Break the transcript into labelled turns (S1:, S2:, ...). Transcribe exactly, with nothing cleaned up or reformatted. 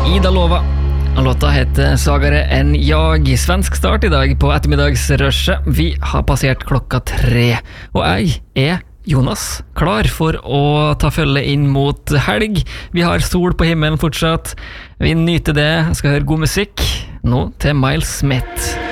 S1: Ida Lova. Låta heter Svagare enn jag. Svensk start i dag på ettermiddagsrushet. Vi har passert klokka tre, og jeg er Jonas, klar for å ta følge inn mot helg. Vi har sol på himmelen fortsatt. Vi nyter det, skal høre god musikk. Nå til Miles Smith.